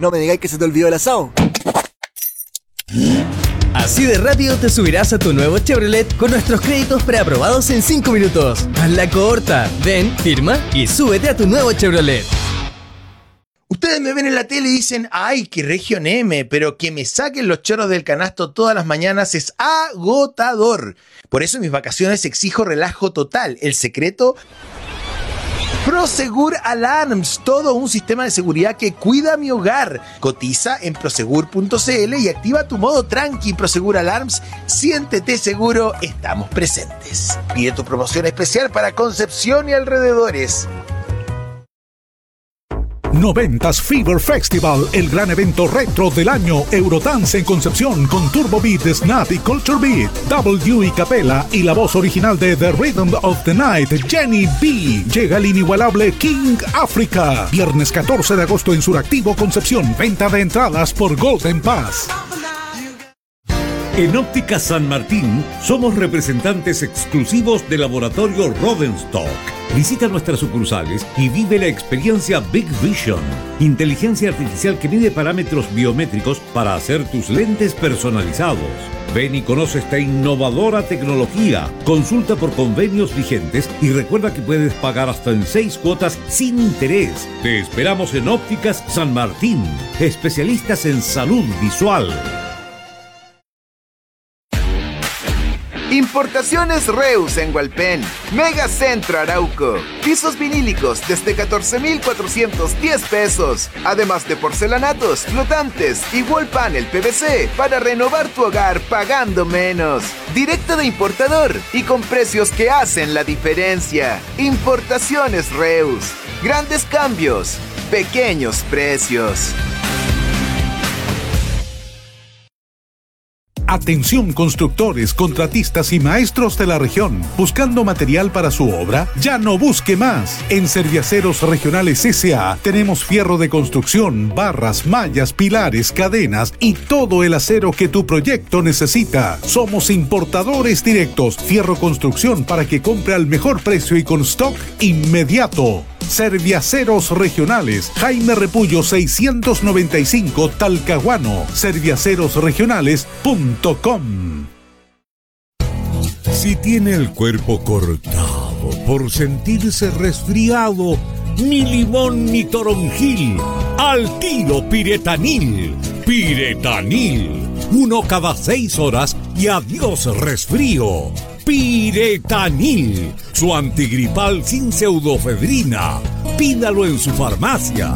No me digáis que se te olvidó el asado. Así de rápido te subirás a tu nuevo Chevrolet con nuestros créditos preaprobados en 5 minutos. Haz la corta, ven, firma y súbete a tu nuevo Chevrolet. Ustedes me ven en la tele y dicen, ¡ay, qué Región M! Pero que me saquen los chorros del canasto todas las mañanas es agotador. Por eso en mis vacaciones exijo relajo total. El secreto... Prosegur Alarms, todo un sistema de seguridad que cuida mi hogar. Cotiza en prosegur.cl y activa tu modo tranqui. Prosegur Alarms, siéntete seguro, estamos presentes. Pide tu promoción especial para Concepción y alrededores. 90s Fever Festival, el gran evento retro del año. Eurodance en Concepción con Turbo Beat, Snap y Culture Beat. W y Capela y la voz original de The Rhythm of the Night, Jenny B. Llega el inigualable King Africa. Viernes 14 de agosto en Suractivo, Concepción. Venta de entradas por Golden Pass. En Óptica San Martín somos representantes exclusivos del laboratorio Rodenstock. Visita nuestras sucursales y vive la experiencia Big Vision, inteligencia artificial que mide parámetros biométricos para hacer tus lentes personalizados. Ven y conoce esta innovadora tecnología. Consulta por convenios vigentes y recuerda que puedes pagar hasta en 6 cuotas sin interés. Te esperamos en Ópticas San Martín, especialistas en salud visual. Importaciones Reus en Hualpén, Megacentro Arauco, pisos vinílicos desde 14,410 pesos, además de porcelanatos, flotantes y wall panel PVC para renovar tu hogar pagando menos. Directo de importador y con precios que hacen la diferencia. Importaciones Reus, grandes cambios, pequeños precios. Atención constructores, contratistas y maestros de la región. ¿Buscando material para su obra? Ya no busque más. En Serviaceros Regionales S.A. tenemos fierro de construcción, barras, mallas, pilares, cadenas y todo el acero que tu proyecto necesita. Somos importadores directos. Fierro construcción para que compre al mejor precio y con stock inmediato. Serviaceros Regionales, Jaime Repullo 695 Talcahuano, serviacerosregionales.com. Si tiene el cuerpo cortado por sentirse resfriado, ni limón ni toronjil, al tiro Piretanil. Piretanil, 1 cada 6 horas y adiós resfrío. Piretanil, su antigripal sin pseudofedrina. Pídalo en su farmacia.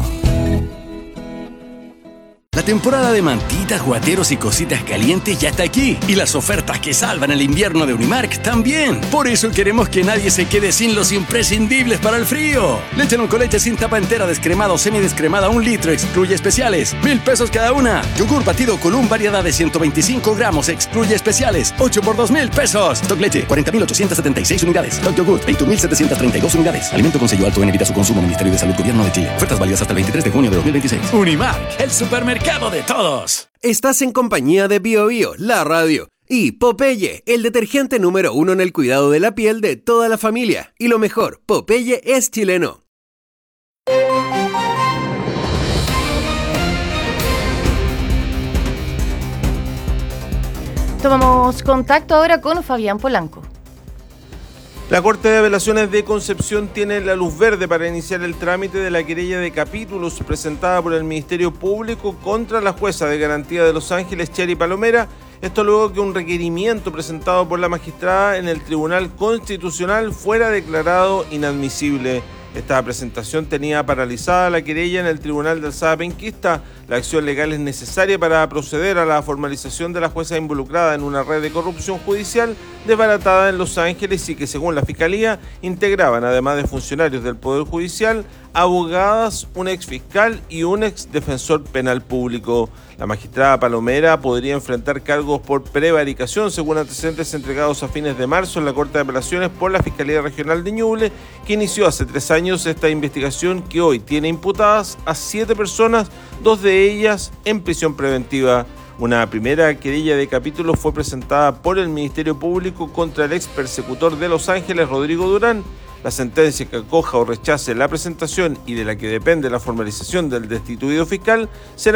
La temporada de mantitas, guateros y cositas calientes ya está aquí. Y las ofertas que salvan el invierno de Unimark también. Por eso queremos que nadie se quede sin los imprescindibles para el frío. Leche Noncoleche sin tapa entera, descremada o semidescremada, 1 litro, excluye especiales. 1,000 pesos cada una. Yogur batido Column, variedad de 125 gramos, excluye especiales. 8 por 2,000 pesos. Stock leche, 40,876 unidades. Stock yogur, 21,732 unidades. Alimento con sello alto en evita su consumo. Ministerio de Salud, Gobierno de Chile. Ofertas válidas hasta el 23 de junio de 2026. Unimark, el supermercado de todos. Estás en compañía de Bio Bio, la radio, y Popeye, el detergente número 1 en el cuidado de la piel de toda la familia. Y lo mejor, Popeye es chileno. Tomamos contacto ahora con Fabián Polanco. La Corte de Apelaciones de Concepción tiene la luz verde para iniciar el trámite de la querella de capítulos presentada por el Ministerio Público contra la jueza de garantía de Los Ángeles, Cheri Palomera. Esto luego que un requerimiento presentado por la magistrada en el Tribunal Constitucional fuera declarado inadmisible. Esta presentación tenía paralizada la querella en el Tribunal de Alzada Penquista. La acción legal es necesaria para proceder a la formalización de la jueza involucrada en una red de corrupción judicial desbaratada en Los Ángeles y que, según la Fiscalía, integraban, además de funcionarios del Poder Judicial, abogadas, un exfiscal y un exdefensor penal público. La magistrada Palomera podría enfrentar cargos por prevaricación, según antecedentes entregados a fines de marzo en la Corte de Apelaciones por la Fiscalía Regional de Ñuble, que inició hace 3 años esta investigación que hoy tiene imputadas a 7 personas, 2 de ellas en prisión preventiva. Una primera querella de capítulo fue presentada por el Ministerio Público contra el ex persecutor de Los Ángeles, Rodrigo Durán. La sentencia que acoja o rechace la presentación y de la que depende la formalización del destituido fiscal será